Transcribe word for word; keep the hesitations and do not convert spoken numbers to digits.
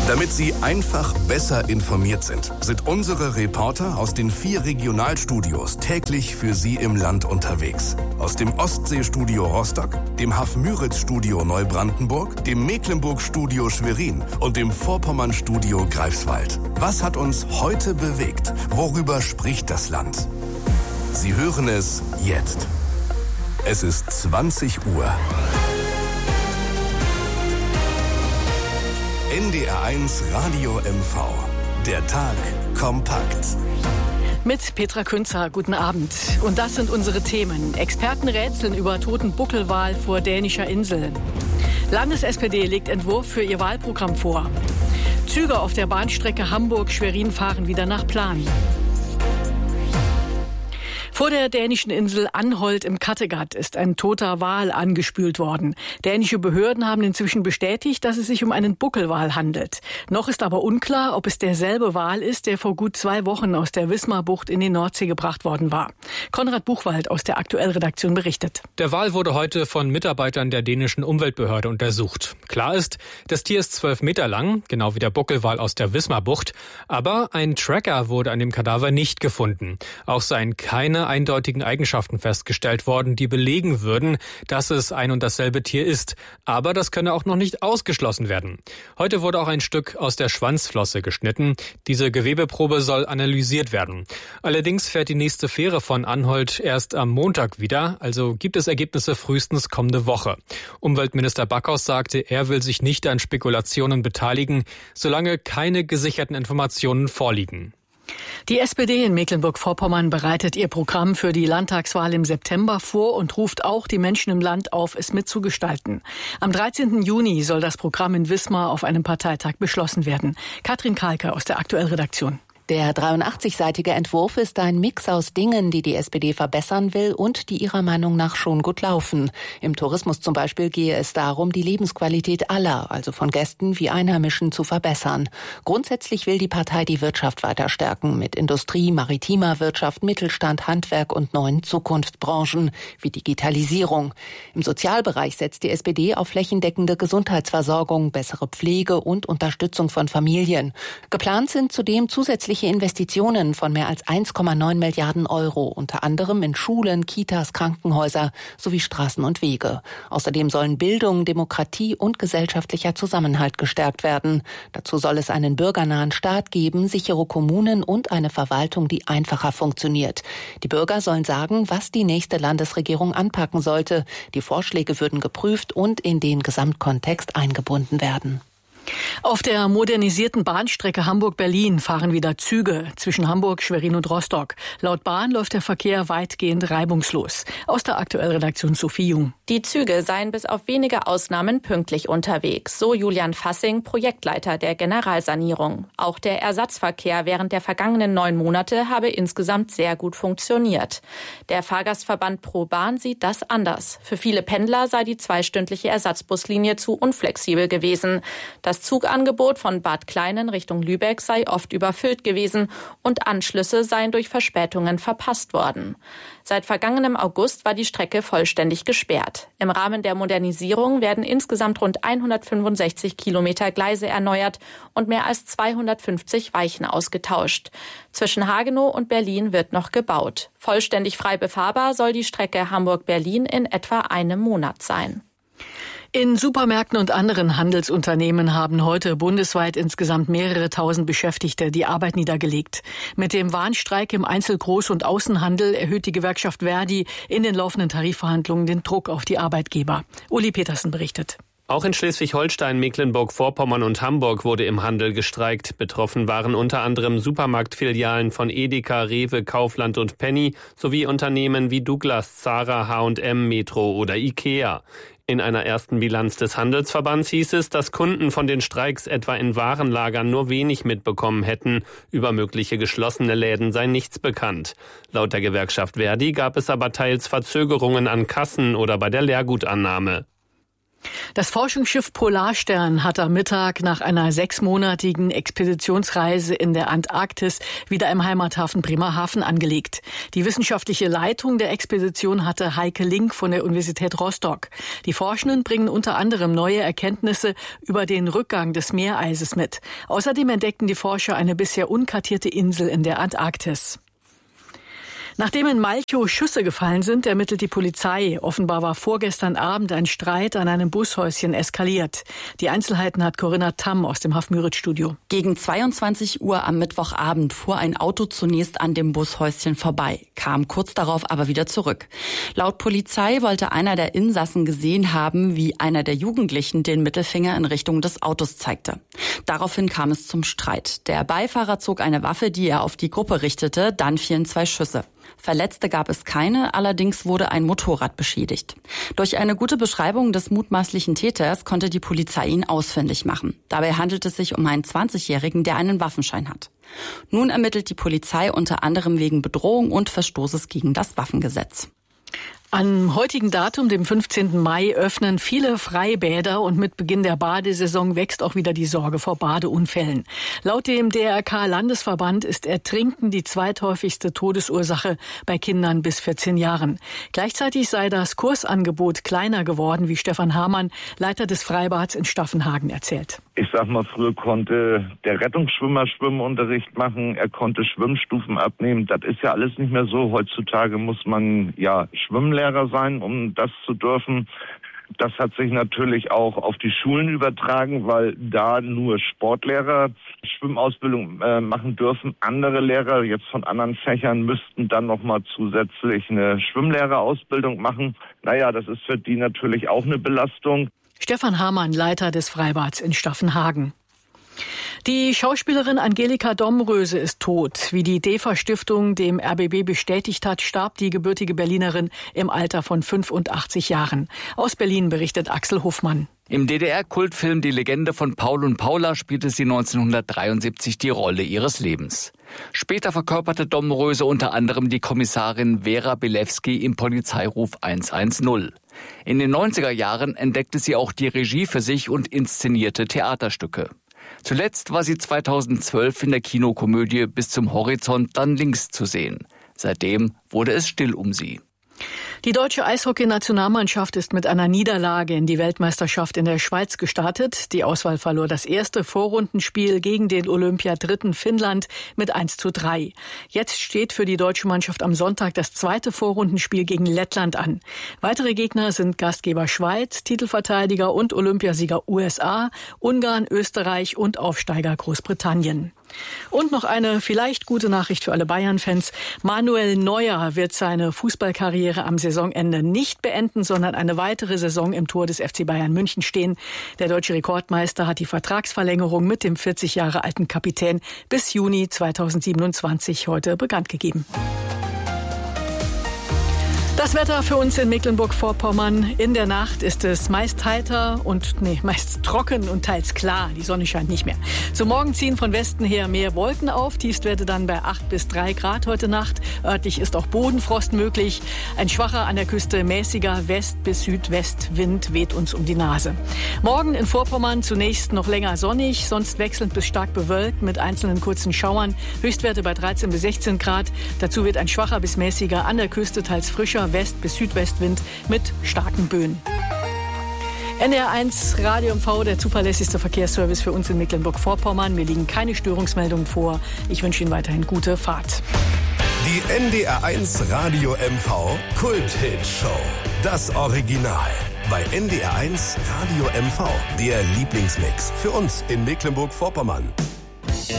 Damit Sie einfach besser informiert sind, sind unsere Reporter aus den vier Regionalstudios täglich für Sie im Land unterwegs. Aus dem Ostseestudio Rostock, dem Hafmüritz-Studio Neubrandenburg, dem Mecklenburg-Studio Schwerin und dem Vorpommern-Studio Greifswald. Was hat uns heute bewegt? Worüber spricht das Land? Sie hören es jetzt. Es ist zwanzig Uhr. N D R eins Radio M V. Der Tag kompakt. Mit Petra Künzer, guten Abend. Und das sind unsere Themen. Experten rätseln über toten Buckelwal vor dänischer Insel. Landes-S P D legt Entwurf für ihr Wahlprogramm vor. Züge auf der Bahnstrecke Hamburg-Schwerin fahren wieder nach Plan. Vor der dänischen Insel Anholt im Kattegat ist ein toter Wal angespült worden. Dänische Behörden haben inzwischen bestätigt, dass es sich um einen Buckelwal handelt. Noch ist aber unklar, ob es derselbe Wal ist, der vor gut zwei Wochen aus der Wismarbucht in die Nordsee gebracht worden war. Konrad Buchwald aus der Aktuellredaktion berichtet. Der Wal wurde heute von Mitarbeitern der dänischen Umweltbehörde untersucht. Klar ist, das Tier ist zwölf Meter lang, genau wie der Buckelwal aus der Wismarbucht. Aber ein Tracker wurde an dem Kadaver nicht gefunden. Auch seien keine eindeutigen Eigenschaften festgestellt worden, die belegen würden, dass es ein und dasselbe Tier ist. Aber das könne auch noch nicht ausgeschlossen werden. Heute wurde auch ein Stück aus der Schwanzflosse geschnitten. Diese Gewebeprobe soll analysiert werden. Allerdings fährt die nächste Fähre von Anholt erst am Montag wieder, also gibt es Ergebnisse frühestens kommende Woche. Umweltminister Backhaus sagte, er will sich nicht an Spekulationen beteiligen, solange keine gesicherten Informationen vorliegen. Die S P D in Mecklenburg-Vorpommern bereitet ihr Programm für die Landtagswahl im September vor und ruft auch die Menschen im Land auf, es mitzugestalten. Am dreizehnten Juni soll das Programm in Wismar auf einem Parteitag beschlossen werden. Katrin Kalke aus der Aktuellredaktion. Der dreiundachtzigseitige Entwurf ist ein Mix aus Dingen, die die S P D verbessern will und die ihrer Meinung nach schon gut laufen. Im Tourismus zum Beispiel gehe es darum, die Lebensqualität aller, also von Gästen wie Einheimischen, zu verbessern. Grundsätzlich will die Partei die Wirtschaft weiter stärken mit Industrie, maritimer Wirtschaft, Mittelstand, Handwerk und neuen Zukunftsbranchen wie Digitalisierung. Im Sozialbereich setzt die S P D auf flächendeckende Gesundheitsversorgung, bessere Pflege und Unterstützung von Familien. Geplant sind zudem zusätzliche Investitionen von mehr als eins Komma neun Milliarden Euro, unter anderem in Schulen, Kitas, Krankenhäuser sowie Straßen und Wege. Außerdem sollen Bildung, Demokratie und gesellschaftlicher Zusammenhalt gestärkt werden. Dazu soll es einen bürgernahen Staat geben, sichere Kommunen und eine Verwaltung, die einfacher funktioniert. Die Bürger sollen sagen, was die nächste Landesregierung anpacken sollte. Die Vorschläge würden geprüft und in den Gesamtkontext eingebunden werden. Auf der modernisierten Bahnstrecke Hamburg-Berlin fahren wieder Züge zwischen Hamburg, Schwerin und Rostock. Laut Bahn läuft der Verkehr weitgehend reibungslos. Aus der Aktuellredaktion Sophie Jung. Die Züge seien bis auf wenige Ausnahmen pünktlich unterwegs, so Julian Fassing, Projektleiter der Generalsanierung. Auch der Ersatzverkehr während der vergangenen neun Monate habe insgesamt sehr gut funktioniert. Der Fahrgastverband ProBahn sieht das anders. Für viele Pendler sei die zweistündliche Ersatzbuslinie zu unflexibel gewesen. Das Zugangebot von Bad Kleinen Richtung Lübeck sei oft überfüllt gewesen und Anschlüsse seien durch Verspätungen verpasst worden. Seit vergangenem August war die Strecke vollständig gesperrt. Im Rahmen der Modernisierung werden insgesamt rund hundertfünfundsechzig Kilometer Gleise erneuert und mehr als zweihundertfünfzig Weichen ausgetauscht. Zwischen Hagenow und Berlin wird noch gebaut. Vollständig frei befahrbar soll die Strecke Hamburg-Berlin in etwa einem Monat sein. In Supermärkten und anderen Handelsunternehmen haben heute bundesweit insgesamt mehrere tausend Beschäftigte die Arbeit niedergelegt. Mit dem Warnstreik im Einzel-, Groß- und Außenhandel erhöht die Gewerkschaft Verdi in den laufenden Tarifverhandlungen den Druck auf die Arbeitgeber. Uli Petersen berichtet. Auch in Schleswig-Holstein, Mecklenburg-Vorpommern und Hamburg wurde im Handel gestreikt. Betroffen waren unter anderem Supermarktfilialen von Edeka, Rewe, Kaufland und Penny sowie Unternehmen wie Douglas, Zara, H und M, Metro oder Ikea. In einer ersten Bilanz des Handelsverbands hieß es, dass Kunden von den Streiks etwa in Warenlagern nur wenig mitbekommen hätten. Über mögliche geschlossene Läden sei nichts bekannt. Laut der Gewerkschaft Verdi gab es aber teils Verzögerungen an Kassen oder bei der Leergutannahme. Das Forschungsschiff Polarstern hat am Mittag nach einer sechsmonatigen Expeditionsreise in der Antarktis wieder im Heimathafen Bremerhaven angelegt. Die wissenschaftliche Leitung der Expedition hatte Heike Link von der Universität Rostock. Die Forschenden bringen unter anderem neue Erkenntnisse über den Rückgang des Meereises mit. Außerdem entdeckten die Forscher eine bisher unkartierte Insel in der Antarktis. Nachdem in Malchow Schüsse gefallen sind, ermittelt die Polizei. Offenbar war vorgestern Abend ein Streit an einem Bushäuschen eskaliert. Die Einzelheiten hat Corinna Tamm aus dem Haff-Müritz-Studio. Gegen zweiundzwanzig Uhr am Mittwochabend fuhr ein Auto zunächst an dem Bushäuschen vorbei, kam kurz darauf aber wieder zurück. Laut Polizei wollte einer der Insassen gesehen haben, wie einer der Jugendlichen den Mittelfinger in Richtung des Autos zeigte. Daraufhin kam es zum Streit. Der Beifahrer zog eine Waffe, die er auf die Gruppe richtete, dann fielen zwei Schüsse. Verletzte gab es keine, allerdings wurde ein Motorrad beschädigt. Durch eine gute Beschreibung des mutmaßlichen Täters konnte die Polizei ihn ausfindig machen. Dabei handelt es sich um einen zwanzigjährigen, der einen Waffenschein hat. Nun ermittelt die Polizei unter anderem wegen Bedrohung und Verstoßes gegen das Waffengesetz. Am heutigen Datum, dem fünfzehnten Mai, öffnen viele Freibäder und mit Beginn der Badesaison wächst auch wieder die Sorge vor Badeunfällen. Laut dem D R K-Landesverband ist Ertrinken die zweithäufigste Todesursache bei Kindern bis vierzehn Jahren. Gleichzeitig sei das Kursangebot kleiner geworden, wie Stefan Hamann, Leiter des Freibads in Staffenhagen, erzählt. Ich sag mal, früher konnte der Rettungsschwimmer Schwimmunterricht machen, er konnte Schwimmstufen abnehmen. Das ist ja alles nicht mehr so. Heutzutage muss man ja Schwimmlehrer sein, um das zu dürfen. Das hat sich natürlich auch auf die Schulen übertragen, weil da nur Sportlehrer Schwimmausbildung äh, machen dürfen. Andere Lehrer jetzt von anderen Fächern müssten dann nochmal zusätzlich eine Schwimmlehrerausbildung machen. Naja, das ist für die natürlich auch eine Belastung. Stefan Hamann, Leiter des Freibads in Staffenhagen. Die Schauspielerin Angelika Domröse ist tot. Wie die DEFA-Stiftung dem R B B bestätigt hat, starb die gebürtige Berlinerin im Alter von fünfundachtzig Jahren. Aus Berlin berichtet Axel Hofmann. Im D D R-Kultfilm Die Legende von Paul und Paula spielte sie neunzehnhundertdreiundsiebzig die Rolle ihres Lebens. Später verkörperte Domröse unter anderem die Kommissarin Vera Bilewski im Polizeiruf hundertzehn. In den neunziger Jahren entdeckte sie auch die Regie für sich und inszenierte Theaterstücke. Zuletzt war sie zweitausendzwölf in der Kinokomödie Bis zum Horizont dann links zu sehen. Seitdem wurde es still um sie. Die deutsche Eishockey-Nationalmannschaft ist mit einer Niederlage in die Weltmeisterschaft in der Schweiz gestartet. Die Auswahl verlor das erste Vorrundenspiel gegen den Olympiadritten Finnland mit eins zu drei. Jetzt steht für die deutsche Mannschaft am Sonntag das zweite Vorrundenspiel gegen Lettland an. Weitere Gegner sind Gastgeber Schweiz, Titelverteidiger und Olympiasieger U S A, Ungarn, Österreich und Aufsteiger Großbritannien. Und noch eine vielleicht gute Nachricht für alle Bayern-Fans. Manuel Neuer wird seine Fußballkarriere am Saisonende nicht beenden, sondern eine weitere Saison im Tor des F C Bayern München stehen. Der deutsche Rekordmeister hat die Vertragsverlängerung mit dem vierzig Jahre alten Kapitän bis Juni zweitausendsiebenundzwanzig heute bekannt gegeben. Das Wetter für uns in Mecklenburg-Vorpommern. In der Nacht ist es meist heiter und nee, meist trocken und teils klar. Die Sonne scheint nicht mehr. Zum Morgen ziehen von Westen her mehr Wolken auf. Tiefstwerte dann bei acht bis drei Grad heute Nacht. Örtlich ist auch Bodenfrost möglich. Ein schwacher, an der Küste mäßiger West- bis Südwestwind weht uns um die Nase. Morgen in Vorpommern zunächst noch länger sonnig, sonst wechselnd bis stark bewölkt mit einzelnen kurzen Schauern. Höchstwerte bei dreizehn bis sechzehn Grad. Dazu wird ein schwacher bis mäßiger, an der Küste teils frischer West- bis Südwestwind mit starken Böen. N D R eins Radio M V, der zuverlässigste Verkehrsservice für uns in Mecklenburg-Vorpommern. Mir liegen keine Störungsmeldungen vor. Ich wünsche Ihnen weiterhin gute Fahrt. Die N D R eins Radio M V Kult-Hit-Show. Das Original. Bei N D R eins Radio M V. Der Lieblingsmix für uns in Mecklenburg-Vorpommern.